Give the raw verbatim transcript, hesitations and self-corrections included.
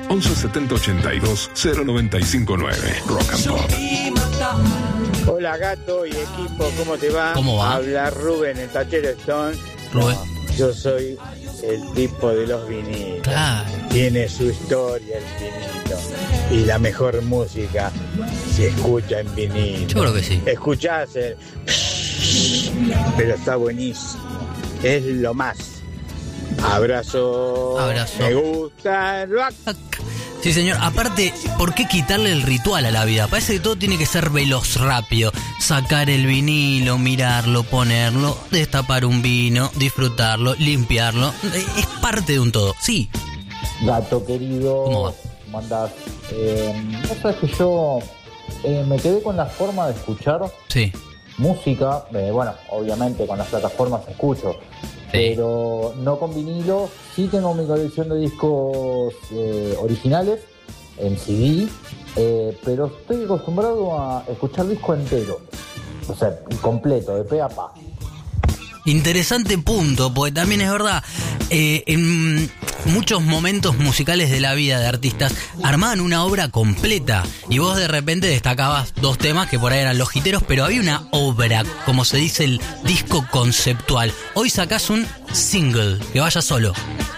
once setenta ochenta y dos cero noventa y cinco nueve. Rock and Pop. Hola Gato y equipo, ¿cómo te va? ¿Cómo va? Habla Rubén, el tachero Stone. Rubén. No, yo soy el tipo de los vinilos. Claro. Tiene su historia el vinilo. Y la mejor música se escucha en vinilo. Yo creo que sí. Escuchás el... pero está buenísimo. Es lo más. Abrazo. Abrazo. Me gusta el rock. Sí, señor. Aparte, ¿por qué quitarle el ritual a la vida? Parece que todo tiene que ser veloz, rápido. Sacar el vinilo, mirarlo, ponerlo, destapar un vino, disfrutarlo, limpiarlo. Es parte de un todo. Sí. Gato querido, ¿cómo va? ¿Cómo andás? Eh, no sabes que yo eh, me quedé con la forma de escuchar Sí. música. Eh, bueno, obviamente con las plataformas escucho. Pero no con vinilo. Sí tengo mi colección de discos eh, originales en C D, eh, pero estoy acostumbrado a escuchar disco entero, o sea, completo, de pe a pa. Interesante punto, porque también es verdad, eh, en muchos momentos musicales de la vida de artistas armaban una obra completa y vos de repente destacabas dos temas que por ahí eran los hiteros, pero había una obra, como se dice, el disco conceptual. Hoy sacás un single que vaya solo.